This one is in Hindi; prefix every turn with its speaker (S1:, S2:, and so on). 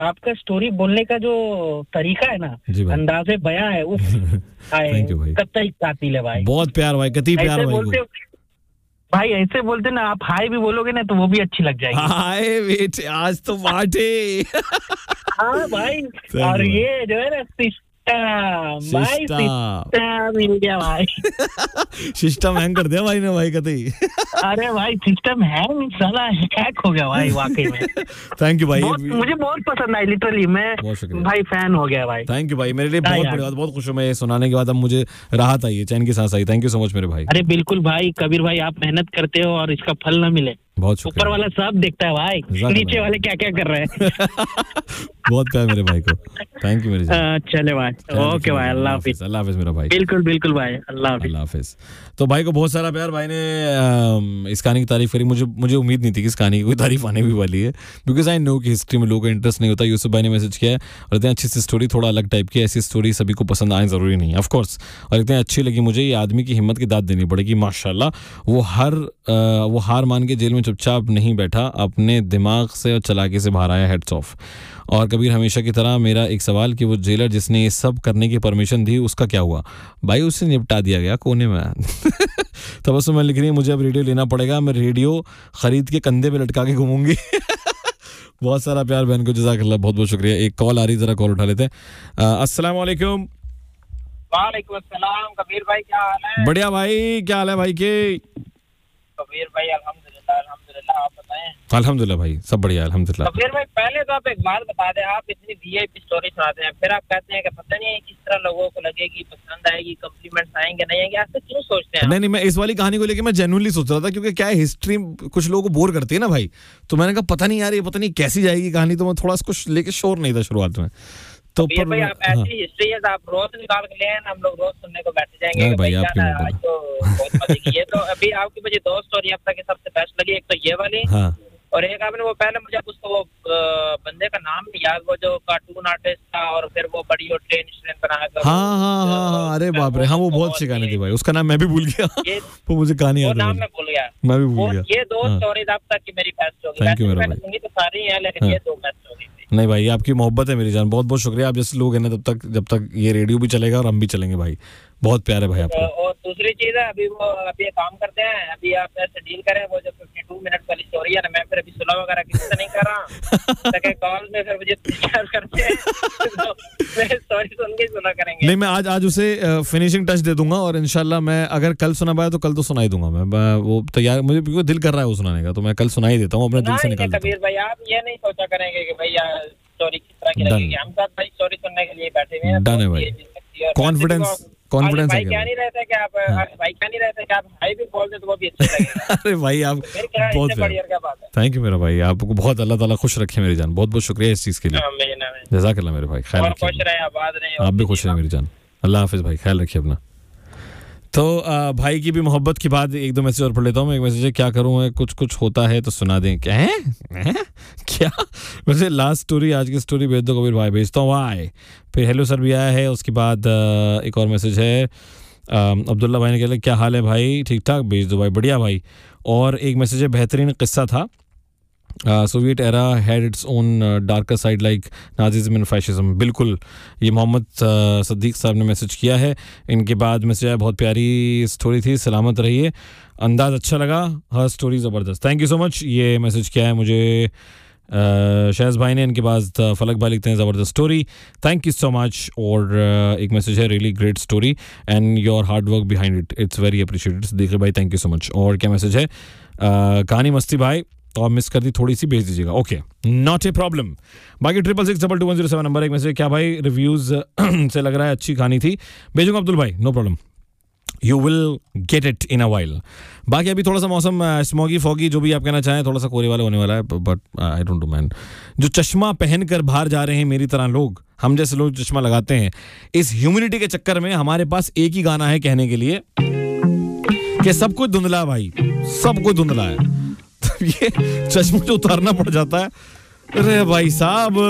S1: आपका स्टोरी बोलने का जो तरीका है ना, अंदाज़े बयां है, उफ,
S2: थैंक यू भाई,
S1: कतई कातिल है भाई,
S2: बहुत प्यार भाई, कतई प्यार भाई।
S1: भाई ऐसे बोलते ना, आप हाय भी बोलोगे ना तो वो भी अच्छी लग जाएगी।
S2: हाय बेटे आज तो बाटे।
S1: हाँ भाई, और ये जो है ना सिस्टम मिल गया भाई।
S2: सिस्टम हैंग कर दिया भाई ने भाई कतई।
S1: अरे भाई सिस्टम हैंग साला हैक हो गया भाई वाकई में।
S2: थैंक यू भाई,
S1: मुझे बहुत पसंद आई, लिटरली मैं भाई फैन हो गया भाई।
S2: थैंक यू भाई, मेरे लिए बहुत बड़ी बात, बहुत खुश हूं मैं ये सुनाने के बाद। अब मुझे राहत आई है, चैन की सांस आई। थैंक यू सो मच मेरे भाई।
S1: अरे बिल्कुल भाई कबीर भाई, आप मेहनत करते हो और इसका फल ना मिले,
S2: बहुत
S1: ऊपर वाला सब देखता है भाई, नीचे वाले क्या क्या कर रहे हैं।
S2: बहुत प्यार मेरे भाई को, थैंक यू मेरे जान।
S1: चले भाई, ओके भाई, अल्लाह हाफिज।
S2: अल्लाह हाफिज मेरा भाई।
S1: बिल्कुल बिल्कुल भाई, अल्लाह
S2: हाफिज। तो भाई को बहुत सारा प्यार, भाई ने इस कहानी की तारीफ करी। मुझे उम्मीद नहीं थी कि इस कहानी की कोई तारीफ आने भी वाली है, बिकॉज आई नो कि हिस्ट्री में लोगों का इंटरेस्ट नहीं होता। यूसुफ भाई ने मैसेज किया है और इतनी अच्छी सी स्टोरी, थोड़ा अलग टाइप की, ऐसी स्टोरी सभी को पसंद आए जरूरी नहीं, ऑफ कोर्स। और इतनी अच्छी लगी मुझे, ये आदमी की हिम्मत की दाद देनी पड़ेगी माशाल्लाह। वो हार मान के जेल में चुपचाप नहीं बैठा, अपने दिमाग से और चालाकी से बाहर आया, हेड्स ऑफ। और कबीर हमेशा की तरह मेरा एक सवाल कि वो जेलर जिसने ये सब करने की परमिशन दी उसका क्या हुआ? भाई उससे निपटा दिया गया कोने में। तब उसमें मैं लिख रही हूँ मुझे अब रेडियो लेना पड़ेगा, मैं रेडियो खरीद के कंधे पे लटका के घूमूंगी। बहुत सारा प्यार बहन को, जज़ाकल्लाह, बहुत बहुत शुक्रिया। एक कॉल आ रही, जरा कॉल उठा लेते हैं। अस्सलाम वालेकुम।
S3: वालेकुम अस्सलाम। कबीर भाई क्या हाल है?
S2: बढ़िया भाई, क्या हाल है भाई के?
S3: कबीर भाई अल्हम्दुलिल्लाह अल्हम्दुलिल्लाह, आप बताएं?
S2: अल्हम्दुलिल्लाह भाई, सब बढ़िया अल्हम्दुलिल्लाह।
S3: कबीर भाई पहले तो आप एक बात बता दें, आप इतनी वीआईपी स्टोरी सुनाते हैं, फिर आप कहते हैं कि पता नहीं किस तरह लोगों को लगेगी, पसंद आएगी, कॉम्प्लीमेंट्स आएंगे नहीं आएंगे, ऐसे क्यों सोचते हैं?
S2: नहीं, मैं इस वाली कहानी को लेके मैं जेन्युइनली सोच रहा था, क्योंकि क्या है, हिस्ट्री कुछ लोगों को बोर करती है ना भाई, तो मैंने कहा पता नहीं यार ये पता नहीं कैसी जाएगी कहानी, तो मैं थोड़ा इसको लेके श्योर नहीं था शुरुआत में। तो
S3: पर भाई आप ऐसी हिस्ट्री है, आप रोज निकाल के ले आए, हम लोग रोज सुनने को बैठ जाएंगे भाई, आज तो बहुत मजे की है। तो अभी आपकी मुझे दो स्टोरी अब तक की सबसे बेस्ट लगी, एक तो ये वाली, और एक आपने वो पहले मुझे उसको वो बंदे का नाम नहीं याद, वो जो कार्टून आर्टिस्ट था और फिर वो बड़ी और ट्रेन बनाया।
S2: हाँ, अरे बाप रे, हाँ वो बहुत अच्छी कहानी थी भाई, उसका नाम मैं भी भूल गया। वो मुझे कहानी याद,
S3: नाम मैं भूल गया,
S2: मैं भी भूल गया।
S3: ये दो स्टोरीज अब तक की मेरी बेस्ट होगी।
S2: थैंक यू मेरा भाई।
S3: तो सारी हैं लेकिन ये दो बेस्ट होगी।
S2: नहीं भाई, आपकी मोहब्बत है मेरी जान, बहुत बहुत शुक्रिया। आप जैसे लोग हैं ना, जब तक ये रेडियो भी चलेगा और हम भी चलेंगे भाई, बहुत प्यार है भाई आपको।
S3: और दूसरी चीज है, अभी काम करते हैं, अभी आप ऐसे डील करें, वो जो 52 मिनट वाली स्टोरी है ना, मैं फिर अभी सुलह वगैरह किसी से नहीं कर रहा, ताकि कॉल में फिर मुझे शेयर करते हैं, तो मैं स्टोरी सुन के सुना करेंगे।
S2: नहीं, मैं आज उसे फिनिशिंग टच दे दूंगा, और इंशाल्लाह मैं अगर कल सुना पाया तो कल तो सुना ही दूंगा मैं वो तैयार, मुझे क्योंकि दिल कर रहा है वो सुनाने का, तो मैं कल सुना ही देता हूँ, अपने दिल से निकाल देता हूं।
S3: कबीर भाई आप ये नहीं सोचा करेंगे कि भाई यार स्टोरी किस तरह की लगेगी, हम सब भाई स्टोरी सुनने के लिए बैठे हुए हैं।
S2: डन है भाई, कॉन्फिडेंस है
S3: क्या नहीं रहता कि आप भाई क्या नहीं रहता कि आप हाई भी बोल दे तो वो भी अच्छा लगेगा।
S2: अरे भाई आप बहुत
S3: बढ़िया बात है।
S2: थैंक यू मेरा भाई, आपको बहुत अल्लाह ताला खुश रखे मेरी जान, बहुत बहुत शुक्रिया इस चीज के लिए, जज़ाकल्लाह मेरे भाई। ख्याल रखिए,
S3: खुश रहे, आबाद रहे,
S2: आप भी खुश रहे मेरी जान। अल्लाह हाफिज भाई, ख्याल रखिए अपना। तो भाई की भी मोहब्बत के बाद एक दो मैसेज और पढ़ लेता हूँ। एक मैसेज है, क्या करूँ कुछ होता है तो सुना दें। क्या है क्या? वैसे लास्ट स्टोरी, आज की स्टोरी भेज दो कबीर भाई, भेजता हूँ वाई। फिर हेलो सर भी आया है, उसके बाद एक और मैसेज है, अब्दुल्ला भाई ने कहा क्या हाल है भाई, ठीक ठाक, भेज दो भाई, बढ़िया भाई। और एक मैसेज है, बेहतरीन किस्सा था, Soviet era had its own darker side like Nazism and fascism. बिल्कुल, ये मोहम्मद सद्दीक साहब ने मैसेज किया है। इनके बाद मैसेज आया, बहुत प्यारी स्टोरी थी, सलामत रहिए, अंदाज अच्छा लगा, हर स्टोरी ज़बरदस्त। Thank you so much. ये मैसेज किया है मुझे शहज़ भाई ने। इनके बाद फलक भाई लिखते हैं, ज़बरदस्त story, thank you so much. और एक मैसेज है, really great story and your hard work behind it, it's very appreciated. देखिए भाई, थैंक यू सो मच। और क्या मैसेज है, कहानी मस्ती भाई, और मिस कर दी थोड़ी सी, भेज दीजिएगा, ओके, नॉट ए प्रॉब्लम। बाकी 66622107 नंबर। एक मैसेज, क्या भाई रिव्यूज़ से लग रहा है अच्छी कहानी थी, भेजूंगा अब्दुल भाई, no problem, you will get it in a while. बाकी अभी थोड़ा सा मौसम स्मॉगी फॉगी, जो भी आप कहना चाहें, थोड़ा सा कोहरे वाला होने वाला है, but I don't know man, जो चश्मा पहन कर बाहर जा रहे हैं मेरी तरह लोग, हम जैसे लोग चश्मा लगाते हैं, इस ह्यूमिडिटी के चक्कर में हमारे पास एक ही गाना है कहने के लिए कि सब कुछ धुंधला भाई, सब कुछ धुंधला है। ये चश्मा जो उतारना पड़ जाता है, अरे भाई साहब।